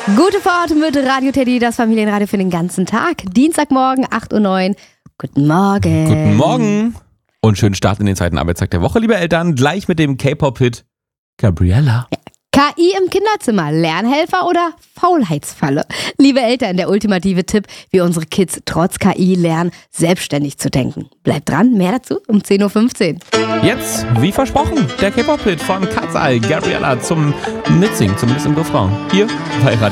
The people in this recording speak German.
Gute Fahrt mit Radio Teddy, das Familienradio für den ganzen Tag. Dienstagmorgen, 8:09 Uhr. Guten Morgen. Guten Morgen. Und schönen Start in den zweiten Arbeitstag der Woche, liebe Eltern. Gleich mit dem K-Pop-Hit Gabriella. Ja. KI im Kinderzimmer, Lernhelfer oder Faulheitsfalle? Liebe Eltern, der ultimative Tipp, wie unsere Kids trotz KI lernen, selbstständig zu denken. Bleibt dran, mehr dazu um 10:15 Uhr. Jetzt, wie versprochen, der K-Pop-Hit von Katzal, Gabriella zum Mitsingen, zumindest im Refrain. Hier bei Radio